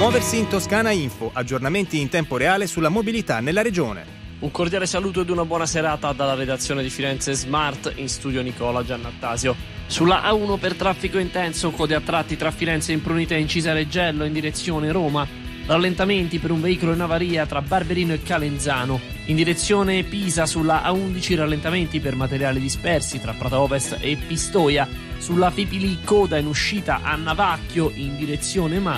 Muoversi in Toscana Info, aggiornamenti in tempo reale sulla mobilità nella regione. Un cordiale saluto ed una buona serata dalla redazione di Firenze Smart, in studio Nicola Giannattasio. Sulla A1 per traffico intenso, code a tratti tra Firenze e Imprunita e Cisareggello in direzione Roma. Rallentamenti per un veicolo in avaria tra Barberino e Calenzano. In direzione Pisa sulla A11 rallentamenti per materiali dispersi tra Prato Ovest e Pistoia. Sulla Fipili coda in uscita a Navacchio in direzione Mare.